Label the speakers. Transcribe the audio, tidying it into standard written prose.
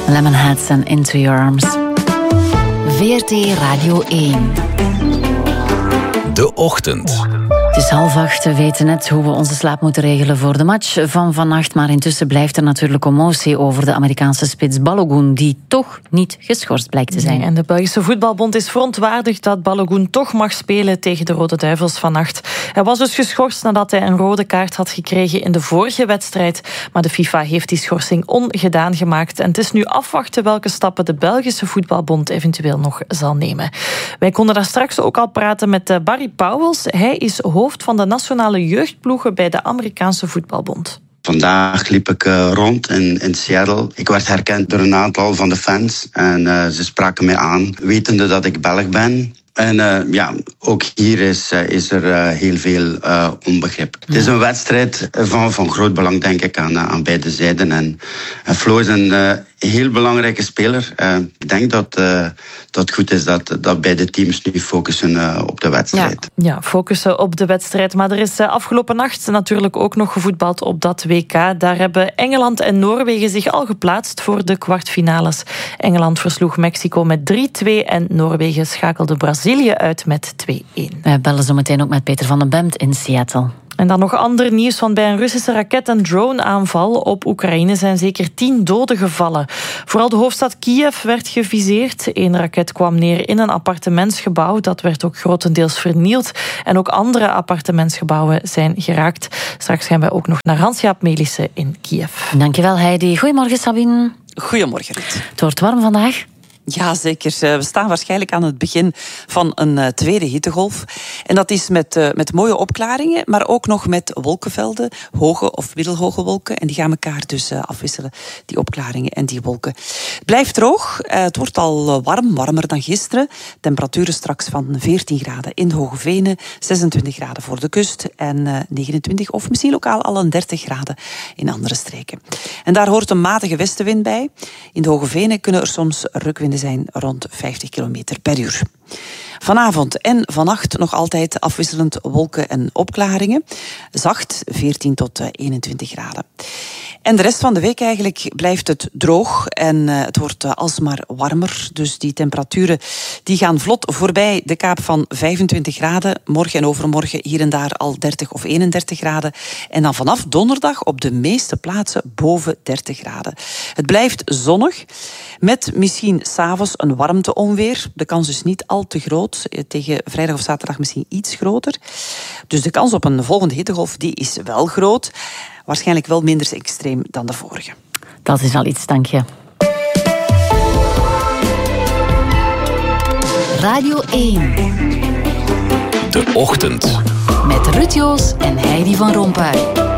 Speaker 1: Lemonheads en Into Your Arms. VRT Radio 1.
Speaker 2: De Ochtend.
Speaker 1: Het is 7:30, we weten net hoe we onze slaap moeten regelen voor de match van vannacht. Maar intussen blijft er natuurlijk commotie over de Amerikaanse spits Balogun, die toch niet geschorst blijkt te zijn.
Speaker 3: Nee, en de Belgische Voetbalbond is verontwaardigd dat Balogun toch mag spelen tegen de Rode Duivels vannacht. Hij was dus geschorst nadat hij een rode kaart had gekregen in de vorige wedstrijd. Maar de FIFA heeft die schorsing ongedaan gemaakt. En het is nu afwachten welke stappen de Belgische Voetbalbond eventueel nog zal nemen. Wij konden daar straks ook al praten met Barry Pauwels. Hij is hoofd van de nationale jeugdploegen bij de Amerikaanse Voetbalbond.
Speaker 4: Vandaag liep ik rond in Seattle. Ik werd herkend door een aantal van de fans. En ze spraken mij aan, wetende dat ik Belg ben. En ook hier is er heel veel onbegrip. Het is een wedstrijd van groot belang, denk ik, aan beide zijden. En Flo is een heel belangrijke speler. Ik denk dat het goed is dat beide teams nu focussen op de wedstrijd.
Speaker 3: Ja, focussen op de wedstrijd. Maar er is afgelopen nacht natuurlijk ook nog gevoetbald op dat WK. Daar hebben Engeland en Noorwegen zich al geplaatst voor de kwartfinales. Engeland versloeg Mexico met 3-2 en Noorwegen schakelde Brazilië uit met 2-1.
Speaker 1: We bellen zo meteen ook met Peter van den Bemt in Seattle.
Speaker 3: En dan nog ander nieuws, want bij een Russische raket- en drone-aanval op Oekraïne zijn zeker 10 doden gevallen. Vooral de hoofdstad Kiev werd geviseerd. Eén raket kwam neer in een appartementsgebouw. Dat werd ook grotendeels vernield. En ook andere appartementsgebouwen zijn geraakt. Straks gaan wij ook nog naar Hans-Jaap Melissen in Kiev.
Speaker 1: Dankjewel, Heidi. Goedemorgen, Sabine.
Speaker 5: Goedemorgen, Ruud.
Speaker 1: Het wordt warm vandaag.
Speaker 5: Ja, zeker. We staan waarschijnlijk aan het begin van een tweede hittegolf. En dat is met mooie opklaringen, maar ook nog met wolkenvelden, hoge of middelhoge wolken. En die gaan elkaar dus afwisselen, die opklaringen en die wolken. Het blijft droog. Het wordt al warmer dan gisteren. Temperaturen straks van 14 graden in de Hoge Venen, 26 graden voor de kust en 29 of misschien lokaal al een 30 graden in andere streken. En daar hoort een matige westenwind bij. In de Hoge Venen kunnen er soms rukwinden zijn rond 50 km per uur. Vanavond en vannacht nog altijd afwisselend wolken en opklaringen. Zacht, 14 tot 21 graden. En de rest van de week eigenlijk blijft het droog en het wordt alsmaar warmer. Dus die temperaturen die gaan vlot voorbij de kaap van 25 graden. Morgen en overmorgen hier en daar al 30 of 31 graden. En dan vanaf donderdag op de meeste plaatsen boven 30 graden. Het blijft zonnig, met misschien 's avonds een warmteonweer. De kans is niet al te groot. Tegen vrijdag of zaterdag misschien iets groter. Dus de kans op een volgende hittegolf die is wel groot. Waarschijnlijk wel minder extreem dan de vorige.
Speaker 1: Dat is al iets, dank je. Radio 1.
Speaker 2: De Ochtend.
Speaker 1: Met Ruud Joos en Heidi van Rompuy.